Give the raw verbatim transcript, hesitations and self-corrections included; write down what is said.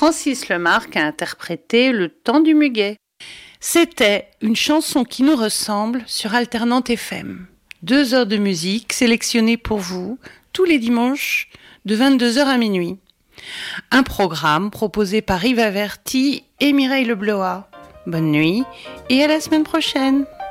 Francis Lemarque a interprété Le temps du muguet. C'était une chanson qui nous ressemble sur Alternante F M. Deux heures de musique sélectionnées pour vous tous les dimanches de vingt-deux heures à minuit. Un programme proposé par Yves Averty et Mireille Leblois. Bonne nuit et à la semaine prochaine.